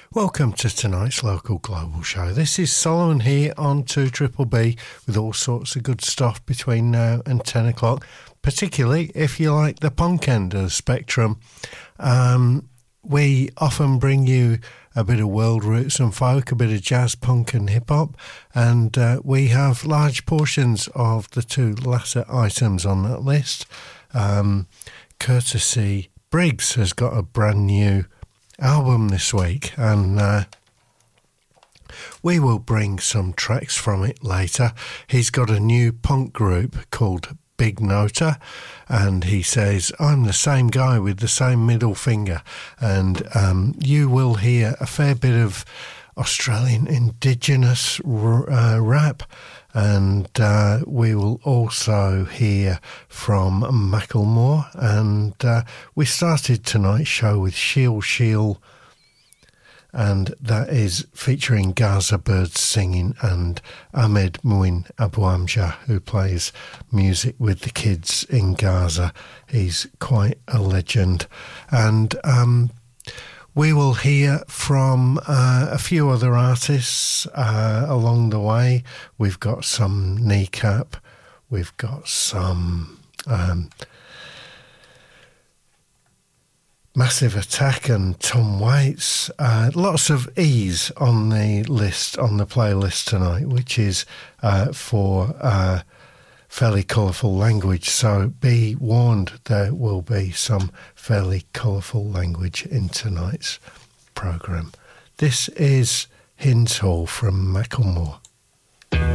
Welcome to tonight's Local Global Show. This is Solomon here on 2BBB with all sorts of good stuff between now and 10 o'clock, particularly if you like the punk end of the spectrum. We often bring you a bit of world roots and folk, a bit of jazz, punk and hip-hop, and we have large portions of the two latter items on that list. Courtesy Briggs has got a brand new album this week, and we will bring some tracks from it later. He's got a new punk group called Big Nota, and he says, I'm the same guy with the same middle finger. And you will hear a fair bit of Australian Indigenous rap, and we will also hear from Macklemore. And we started tonight's show with Sheel, and that is featuring Gaza Birds singing and Ahmed Muin Abu Amja, who plays music with the kids in Gaza. He's quite a legend. And we will hear from a few other artists along the way. We've got some Kneecap, we've got some Massive Attack and Tom Waits. Lots of E's on the list, on the playlist tonight, which is for fairly colourful language. So be warned, there will be some fairly colourful language in tonight's programme. This is Hins Hall from Macklemore.